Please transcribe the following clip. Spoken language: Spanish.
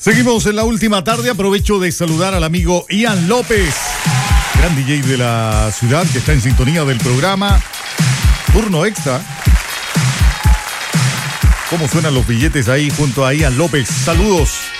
Seguimos en la última tarde. Aprovecho de saludar al amigo Ian López, gran DJ de la ciudad que está en sintonía del programa. Turno extra. ¿Cómo suenan los billetes ahí junto a Ian López? Saludos.